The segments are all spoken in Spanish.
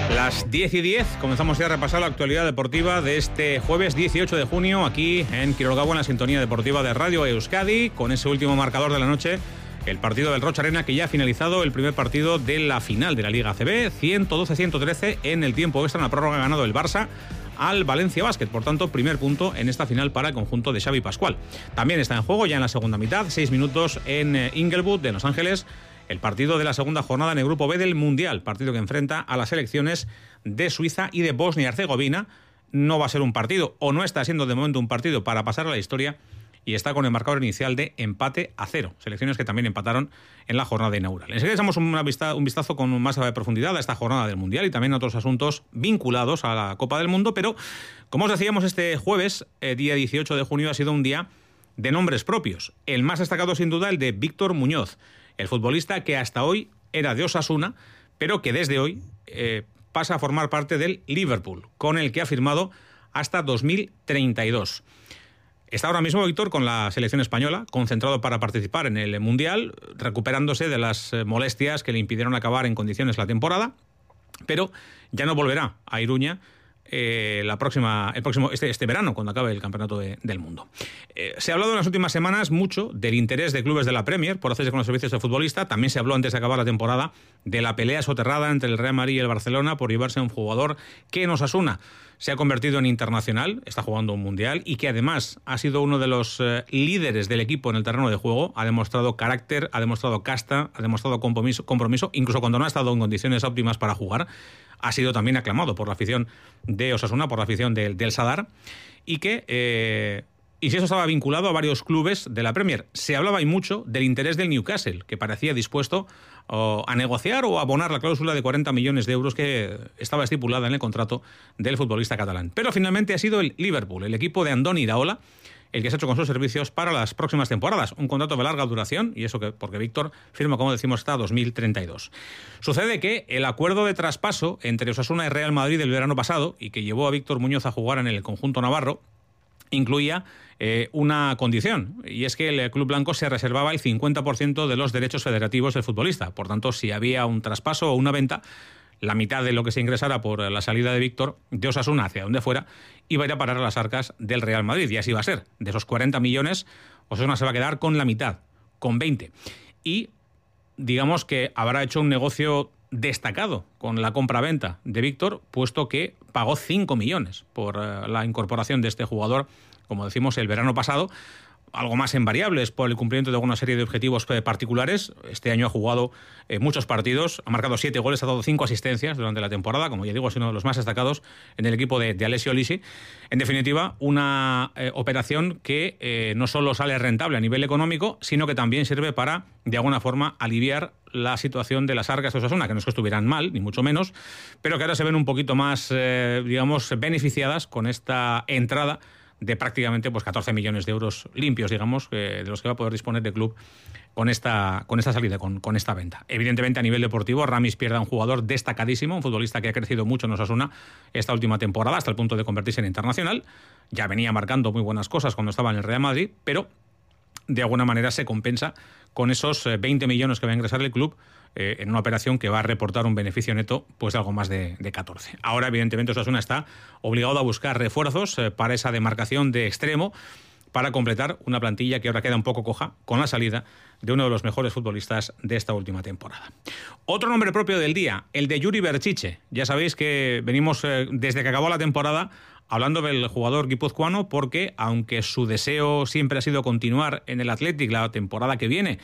Las 10:10, comenzamos ya a repasar la actualidad deportiva de este jueves 18 de junio, aquí en Quiroga, en la sintonía deportiva de Radio Euskadi, con ese último marcador de la noche, el partido del Rocha Arena, que ya ha finalizado el primer partido de la final de la Liga ACB, 112-113 en el tiempo extra, en la prórroga ha ganado el Barça al Valencia Basket, por tanto, primer punto en esta final para el conjunto de Xavi Pascual. También está en juego ya en la segunda mitad, 6 minutos en Inglewood de Los Ángeles, el partido de la segunda jornada en el grupo B del Mundial, partido que enfrenta a las selecciones de Suiza y de Bosnia y Herzegovina. No va a ser un partido, o no está siendo de momento un partido para pasar a la historia, y está con el marcador inicial de empate a 0. Selecciones que también empataron en la jornada inaugural. Enseguida echamos un vistazo con más profundidad a esta jornada del Mundial y también a otros asuntos vinculados a la Copa del Mundo, pero como os decíamos, este jueves, día 18 de junio, ha sido un día de nombres propios. El más destacado, sin duda, el de Víctor Muñoz, el futbolista que hasta hoy era de Osasuna, pero que desde hoy pasa a formar parte del Liverpool, con el que ha firmado hasta 2032. Está ahora mismo Víctor con la selección española, concentrado para participar en el Mundial, recuperándose de las molestias que le impidieron acabar en condiciones la temporada, pero ya no volverá a Iruña este verano, cuando acabe el campeonato del mundo. Se ha hablado en las últimas semanas mucho del interés de clubes de la Premier por hacerse con los servicios de futbolista. También se habló antes de acabar la temporada de la pelea soterrada entre el Real Madrid y el Barcelona por llevarse a un jugador que en Osasuna se ha convertido en internacional, está jugando un mundial y que además ha sido uno de los líderes del equipo en el terreno de juego. Ha demostrado carácter, ha demostrado casta, ha demostrado compromiso, incluso cuando no ha estado en condiciones óptimas para jugar. Ha sido también aclamado por la afición de Osasuna, por la afición del Sadar, y que, y si eso estaba vinculado a varios clubes de la Premier. Se hablaba y mucho del interés del Newcastle, que parecía dispuesto a negociar o a abonar la cláusula de 40 millones de euros que estaba estipulada en el contrato del futbolista catalán. Pero finalmente ha sido el Liverpool, el equipo de Andoni Iraola, el que se ha hecho con sus servicios para las próximas temporadas. Un contrato de larga duración, y eso porque Víctor firma, como decimos, hasta 2032. Sucede que el acuerdo de traspaso entre Osasuna y Real Madrid del verano pasado, y que llevó a Víctor Muñoz a jugar en el conjunto navarro, incluía una condición, y es que el club blanco se reservaba el 50% de los derechos federativos del futbolista. Por tanto, si había un traspaso o una venta, la mitad de lo que se ingresara por la salida de Víctor de Osasuna hacia donde fuera iba a ir a parar a las arcas del Real Madrid, y así va a ser. De esos 40 millones, Osasuna se va a quedar con la mitad, con 20. Y digamos que habrá hecho un negocio destacado con la compra-venta de Víctor, puesto que pagó 5 millones por la incorporación de este jugador, como decimos, el verano pasado. Algo más en variables por el cumplimiento de alguna serie de objetivos particulares. Este año ha jugado muchos partidos, ha marcado 7 goles, ha dado 5 asistencias durante la temporada, como ya digo, es uno de los más destacados en el equipo de Alessio Lisi. En definitiva, una operación que no solo sale rentable a nivel económico, sino que también sirve para, de alguna forma, aliviar la situación de las arcas de Osasuna, que no es que estuvieran mal, ni mucho menos, pero que ahora se ven un poquito más, beneficiadas con esta entrada de prácticamente 14 millones de euros limpios, digamos, de los que va a poder disponer el club con esta salida, con esta venta. Evidentemente, a nivel deportivo, Ramis pierde a un jugador destacadísimo, un futbolista que ha crecido mucho en Osasuna esta última temporada, hasta el punto de convertirse en internacional. Ya venía marcando muy buenas cosas cuando estaba en el Real Madrid, pero de alguna manera se compensa con esos 20 millones que va a ingresar el club en una operación que va a reportar un beneficio neto de algo más de 14. Ahora, evidentemente, Osasuna está obligado a buscar refuerzos para esa demarcación de extremo, para completar una plantilla que ahora queda un poco coja con la salida de uno de los mejores futbolistas de esta última temporada. Otro nombre propio del día, el de Yuri Berchiche. Ya sabéis que venimos desde que acabó la temporada hablando del jugador guipuzcoano, porque aunque su deseo siempre ha sido continuar en el Athletic la temporada que viene,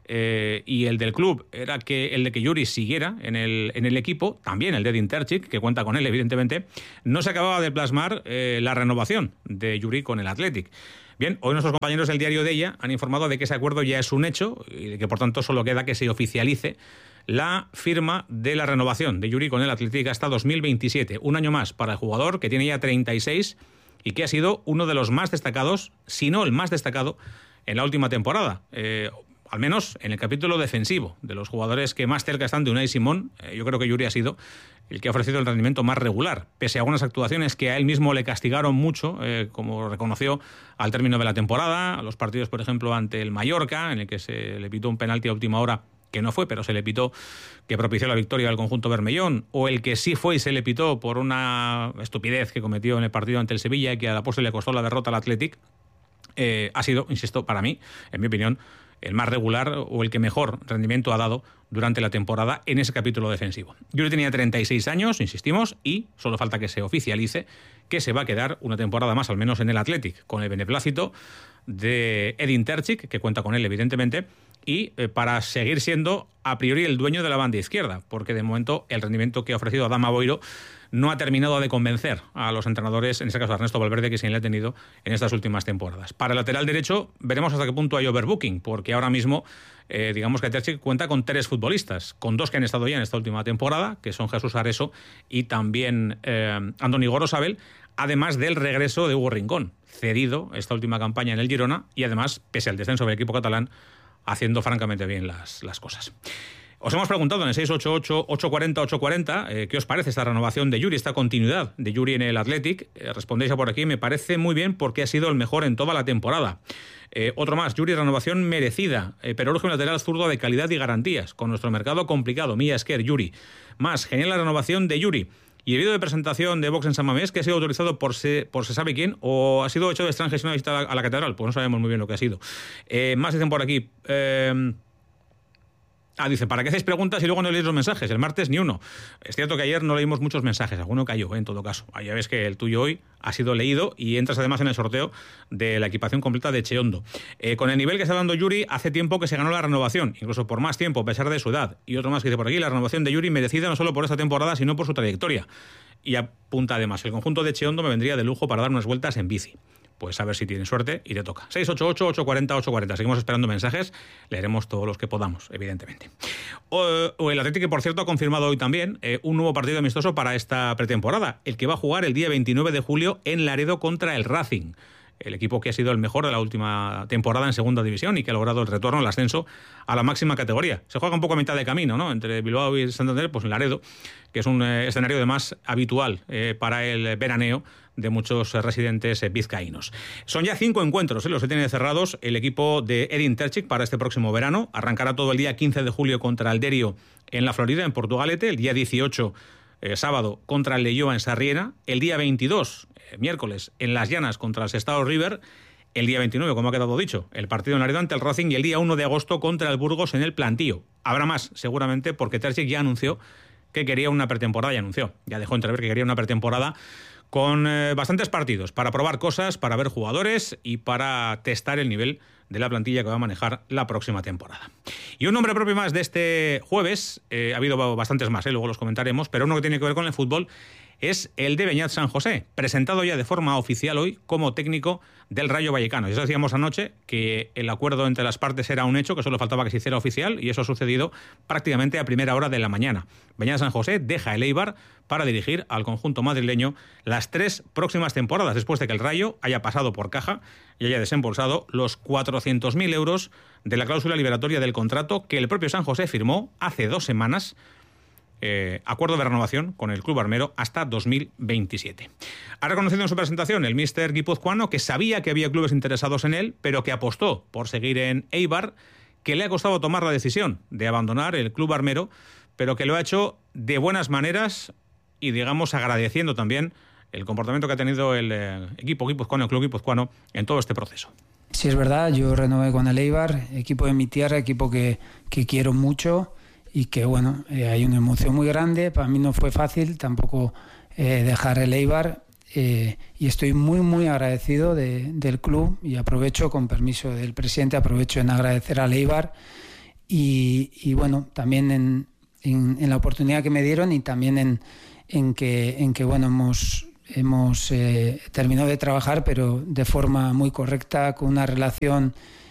y el del club era el de que Yuri siguiera en el equipo, también el de Edin Terzic, que cuenta con él evidentemente, no se acababa de plasmar la renovación de Yuri con el Athletic. Bien, hoy nuestros compañeros del diario Deia han informado de que ese acuerdo ya es un hecho y de que por tanto solo queda que se oficialice la firma de la renovación de Yuri con el Athletic hasta 2027. Un año más para el jugador, que tiene ya 36 y que ha sido uno de los más destacados, si no el más destacado, en la última temporada. Al menos en el capítulo defensivo, de los jugadores que más cerca están de Unai Simón, yo creo que Yuri ha sido el que ha ofrecido el rendimiento más regular, pese a algunas actuaciones que a él mismo le castigaron mucho, como reconoció al término de la temporada, a los partidos, por ejemplo, ante el Mallorca, en el que se le pitó un penalti a última hora que no fue, pero se le pitó, que propició la victoria al conjunto bermellón, o el que sí fue y se le pitó por una estupidez que cometió en el partido ante el Sevilla y que a la postre le costó la derrota al Athletic, ha sido, insisto, para mí, en mi opinión, el más regular o el que mejor rendimiento ha dado durante la temporada en ese capítulo defensivo. Yuri tenía 36 años, insistimos, y solo falta que se oficialice que se va a quedar una temporada más, al menos en el Athletic, con el beneplácito de Edin Terzic, que cuenta con él, evidentemente, y para seguir siendo a priori el dueño de la banda izquierda, porque de momento el rendimiento que ha ofrecido Adama Boiro no ha terminado de convencer a los entrenadores, en este caso a Ernesto Valverde, que sí le ha tenido en estas últimas temporadas. Para el lateral derecho veremos hasta qué punto hay overbooking, porque ahora mismo digamos que Terzic cuenta con 3 futbolistas, con 2 que han estado ya en esta última temporada, que son Jesús Areso y también Andoni Gorosabel, además del regreso de Hugo Rincón, cedido esta última campaña en el Girona y además, pese al descenso del equipo catalán, haciendo francamente bien las cosas. Os hemos preguntado en el 688-840-840 qué os parece esta renovación de Yuri, esta continuidad de Yuri en el Athletic. Respondéis a por aquí, me parece muy bien porque ha sido el mejor en toda la temporada. Otro más, Yuri, renovación merecida, pero urge un lateral zurdo de calidad y garantías. Con nuestro mercado complicado, Mía Esquer, Yuri. Más, genial la renovación de Yuri. Y el vídeo de presentación de Vox en San Mamés, que ha sido autorizado por se sabe quién, o ha sido hecho de extranjeros y una visita a la catedral, pues no sabemos muy bien lo que ha sido. Más dicen por aquí... dice, ¿para qué hacéis preguntas y luego no leéis los mensajes? El martes ni uno. Es cierto que ayer no leímos muchos mensajes, alguno cayó, en todo caso. Ya ves que el tuyo hoy ha sido leído y entras además en el sorteo de la equipación completa de Cheondo. Con el nivel que está dando Yuri, hace tiempo que se ganó la renovación, incluso por más tiempo, a pesar de su edad. Y otro más que dice por aquí, la renovación de Yuri merecida no solo por esta temporada, sino por su trayectoria. Y apunta además, el conjunto de Cheondo me vendría de lujo para dar unas vueltas en bici. Pues a ver si tiene suerte y te toca. 688-840-840. Seguimos esperando mensajes. Leeremos todos los que podamos, evidentemente. O el Atlético, que por cierto ha confirmado hoy también un nuevo partido amistoso para esta pretemporada. El que va a jugar el día 29 de julio en Laredo contra el Racing. El equipo que ha sido el mejor de la última temporada en segunda división y que ha logrado el retorno, el ascenso a la máxima categoría. Se juega un poco a mitad de camino, ¿no? Entre Bilbao y Santander, pues en Laredo, que es un escenario además habitual para el veraneo de muchos residentes vizcaínos. Son ya 5 encuentros los que tiene cerrados el equipo de Edin Terzic para este próximo verano. Arrancará todo el día 15 de julio contra el Derio en la Florida, en Portugalete. El día 18, sábado, contra el Leioa en Sarriena. El día 22, miércoles, en Las Llanas contra el Sestao River. El día 29, como ha quedado dicho, el partido en Laredo ante el Racing. Y el día 1 de agosto contra el Burgos en el Plantío. Habrá más, seguramente, porque Terzic ya anunció que quería una pretemporada. Ya dejó entrever que quería una pretemporada con bastantes partidos para probar cosas, para ver jugadores y para testar el nivel de la plantilla que va a manejar la próxima temporada. Y un nombre propio más de este jueves, ha habido bastantes más, luego los comentaremos, pero uno que tiene que ver con el fútbol es el de Beñat San José, presentado ya de forma oficial hoy como técnico del Rayo Vallecano. Ya decíamos anoche que el acuerdo entre las partes era un hecho, que solo faltaba que se hiciera oficial, y eso ha sucedido prácticamente a primera hora de la mañana. Beñat San José deja el Eibar para dirigir al conjunto madrileño las 3 próximas temporadas, después de que el Rayo haya pasado por caja y haya desembolsado los 400.000 euros de la cláusula liberatoria del contrato que el propio San José firmó hace 2 semanas. Acuerdo de renovación con el club armero hasta 2027. Ha reconocido en su presentación el míster guipuzcoano que sabía que había clubes interesados en él, pero que apostó por seguir en Eibar, que le ha costado tomar la decisión de abandonar el club armero, pero que lo ha hecho de buenas maneras y, digamos, agradeciendo también el comportamiento que ha tenido el equipo guipuzcoano, el club guipuzcoano, en todo este proceso. Sí, es verdad, yo renové con el Eibar, equipo de mi tierra, equipo que quiero mucho. Y que bueno, hay una emoción muy grande. Para mí no fue fácil tampoco dejar el Eibar y estoy muy agradecido del club, y aprovecho, con permiso del presidente, en agradecer al Eibar y bueno, también en la oportunidad que me dieron, y también en que bueno, hemos terminado de trabajar, pero de forma muy correcta, con una relación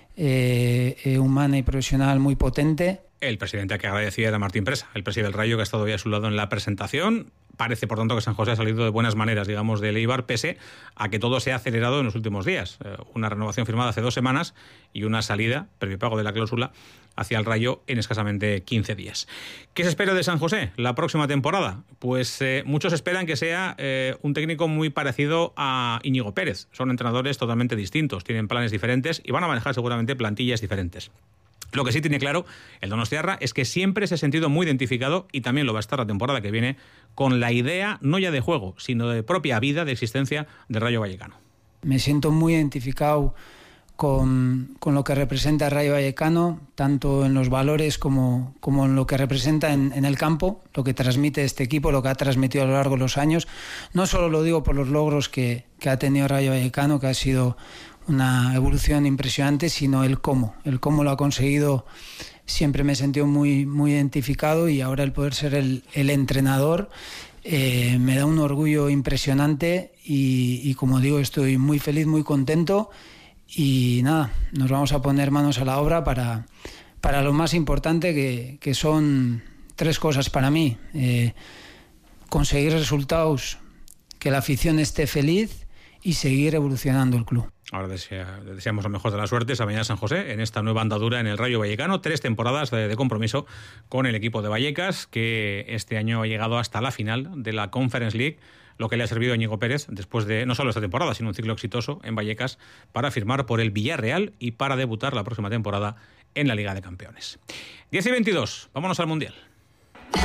humana y profesional muy potente. El presidente que agradecía era Martín Presa, el presidente del Rayo, que ha estado hoy a su lado en la presentación. Parece, por tanto, que San José ha salido de buenas maneras, digamos, del Eibar, pese a que todo se ha acelerado en los últimos días. Una renovación firmada hace 2 semanas y una salida, previo pago de la cláusula, hacia el Rayo en escasamente 15 días. ¿Qué se espera de San José la próxima temporada? Pues muchos esperan que sea un técnico muy parecido a Íñigo Pérez. Son entrenadores totalmente distintos, tienen planes diferentes y van a manejar seguramente plantillas diferentes. Lo que sí tiene claro el donostiarra es que siempre se ha sentido muy identificado, y también lo va a estar la temporada que viene, con la idea no ya de juego, sino de propia vida, de existencia del Rayo Vallecano. Me siento muy identificado con lo que representa el Rayo Vallecano, tanto en los valores como en lo que representa en el campo, lo que transmite este equipo, lo que ha transmitido a lo largo de los años. No solo lo digo por los logros que ha tenido el Rayo Vallecano, que ha sido una evolución impresionante, sino el cómo lo ha conseguido. Siempre me he sentido muy, muy identificado, y ahora el poder ser el entrenador me da un orgullo impresionante, y como digo, estoy muy feliz, muy contento, y nada, nos vamos a poner manos a la obra para lo más importante, que son 3 cosas para mí: conseguir resultados, que la afición esté feliz y seguir evolucionando el club. Ahora deseamos lo mejor de las suertes a Mañana San José en esta nueva andadura en el Rayo Vallecano. 3 temporadas de compromiso con el equipo de Vallecas, que este año ha llegado hasta la final de la Conference League, lo que le ha servido a Íñigo Pérez, después de no solo esta temporada, sino un ciclo exitoso en Vallecas, para firmar por el Villarreal y para debutar la próxima temporada en la Liga de Campeones. 10 y 22, vámonos al Mundial.